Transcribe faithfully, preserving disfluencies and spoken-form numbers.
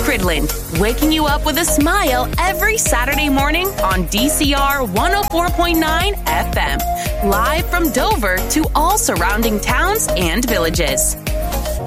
Cridland, waking you up with a smile every Saturday morning on D C R one oh four point nine F M. Live from Dover to all surrounding towns and villages.